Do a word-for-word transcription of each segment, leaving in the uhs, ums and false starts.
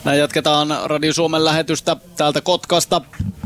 Jatketaan Radio Suomen lähetystä täältä Kotkasta.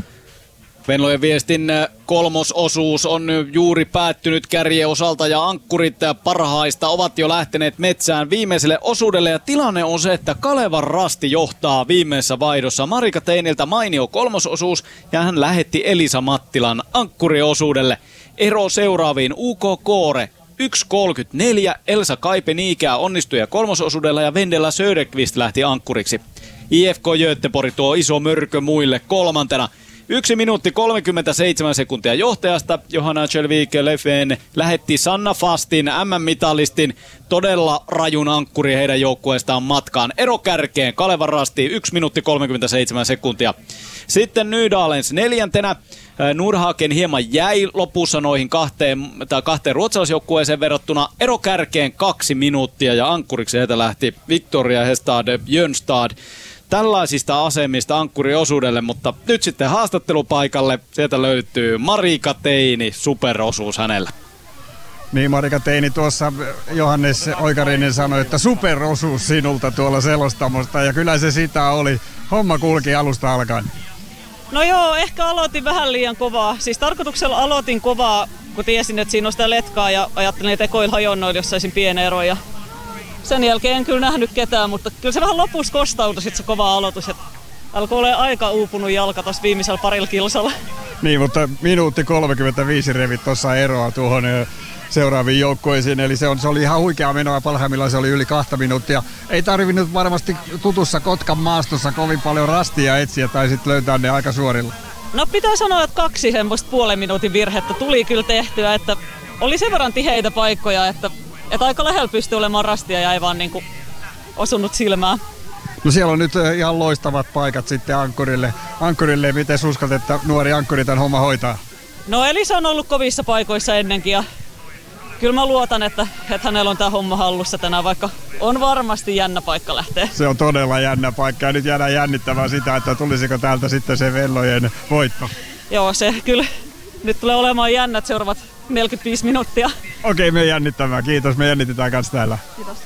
Venlojen viestin kolmososuus on juuri päättynyt kärjen osalta ja ankkurit parhaista ovat jo lähteneet metsään viimeiselle osuudelle. Ja tilanne on se, että Kalevan Rasti johtaa viimeisessä vaihdossa. Marika Teiniltä mainio kolmososuus ja hän lähetti Elisa Mattilan ankkuriosuudelle. Ero seuraaviin U K Koore yksi kolmekymmentäneljä, Elsa Kaipe-Niikää onnistui ja kolmososuudella ja Vendela Söderqvist lähti ankkuriksi. I F K Göteborg tuo iso mörkö muille kolmantena. Yksi minuutti kolmekymmentäseitsemän sekuntia johtajasta. Johanna Chelvike-Lefen lähetti Sanna Fastin M M-mitalistin todella rajun ankkuri heidän joukkueestaan matkaan. Ero kärkeen Kalevan Rasti yksi minuutti kolmekymmentäseitsemän sekuntia. Sitten Nydalens neljäntenä. Nurhaken hieman jäi lopussa noihin kahteen, tai kahteen ruotsalaisjoukkueeseen verrattuna. Ero kärkeen kaksi minuuttia ja ankkuriksi heitä lähti Victoria Hestad Jönstad. Tällaisista asemista ankkuriosuudelle, mutta nyt sitten haastattelupaikalle. Sieltä löytyy Marika Teini, superosuus hänellä. Niin, Marika Teini, tuossa Johannes Oikarinen sanoi, että superosuus sinulta tuolla selostamosta, ja kyllä se sitä oli. Homma kulki alusta alkaen. No joo, ehkä aloitin vähän liian kovaa. Siis tarkoituksella aloitin kovaa, kun tiesin, että siinä on sitä letkaa, ja ajattelin, että ekoilla hajonnoilla, jos saisin pienen eron. Ja sen jälkeen en kyllä nähnyt ketään, mutta kyllä se vähän lopussa kostautui sit se kova aloitus. Et alkoi olla aika uupunut jalka tuossa viimeisellä parilla kilsalla. Niin, mutta minuutti kolmekymmentäviisi revit tuossa eroa tuohon seuraaviin joukkueisiin. Eli se, on, se oli ihan huikea menoa, parhaimmillaan se oli yli kahta minuuttia. Ei tarvinnut varmasti tutussa Kotkan maastossa kovin paljon rastia etsiä tai sitten löytää ne aika suorilla. No pitää sanoa, että kaksi semmoista puolen minuutin virhettä tuli kyllä tehtyä, että oli sen verran tiheitä paikkoja, että Että aika lähellä pystyi olemaan rastia ja ei vaan niinku osunut silmään. No siellä on nyt ihan loistavat paikat sitten ankkurille. Ankkurille, miten uskallat, että nuori ankkuri tämän homma hoitaa? No Elisa on ollut kovissa paikoissa ennenkin ja kyllä mä luotan, että, että hänellä on tämä homma hallussa tänään, vaikka on varmasti jännä paikka lähteä. Se on todella jännä paikka ja nyt jäädään jännittämään sitä, että tulisiko täältä sitten se Venlojen voitto. Joo, se kyllä nyt tulee olemaan jännät seuraavat neljäkymmentäviisi minuuttia. Okei, me jännittämään. Kiitos, me jännitetään kanssa täällä. Kiitos.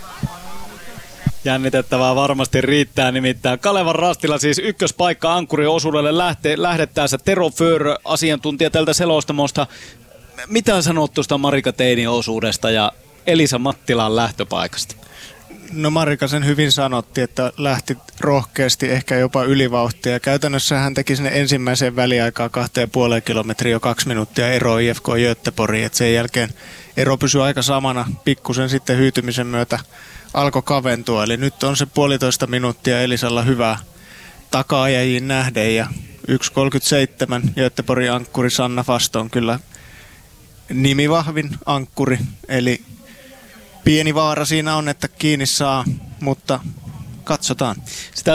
Jännitettävää varmasti riittää, nimittäin Kalevan Rastilla siis ykköspaikka ankkuriosuudelle lähte, lähdettäessä. Tero Föör, asiantuntija tältä selostamosta. Mitä sanot tuosta Marika Teinin osuudesta ja Elisa Mattilan lähtöpaikasta? No Marika sen hyvin sanotti, että lähti rohkeasti, ehkä jopa ylivauhtia. Käytännössä hän teki sinne ensimmäiseen väliaikaan kahteen ja puoleen kilometriä jo kaksi minuuttia eroa I F K Göteborgiin. Et sen jälkeen ero pysyi aika samana, pikkusen sitten hyytymisen myötä alkoi kaventua. Eli nyt on se puolitoista minuuttia Elisalla hyvää taka-ajajiin nähden ja yksi kolmekymmentäseitsemän Göteborgin ankkuri Sanna Fast on kyllä nimivahvin ankkuri, eli pieni vaara siinä on, että kiinni saa, mutta katsotaan. Sitä